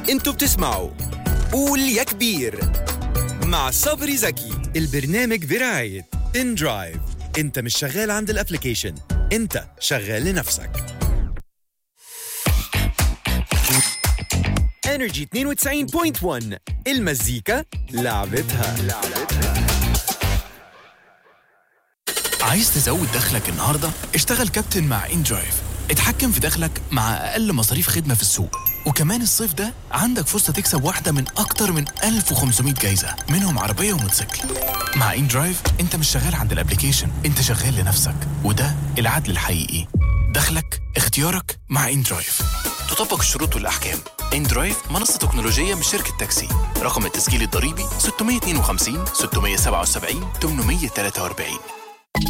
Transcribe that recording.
انتوا بتسمعوا قول يا كبير مع صبري زكي. البرنامج برعاية إن درايف. انت مش شغال عند الابليكيشن، انت شغال لنفسك. انرجي 92.1 المزيكا لعبتها. عايز تزود دخلك النهاردة؟ اشتغل كابتن مع إن درايف. اتحكم في دخلك مع أقل مصاريف خدمة في السوق. وكمان الصيف ده عندك فرصة تكسب واحدة من أكتر من 1500 جايزة، منهم عربية وموتوسيكل. مع إن درايف انت مش شغال عند الابليكيشن، انت شغال لنفسك، وده العدل الحقيقي. دخلك اختيارك مع إن درايف. تطبق الشروط والأحكام. إن درايف منصة تكنولوجية من شركة تاكسي. رقم التسجيل الضريبي 652 677 843.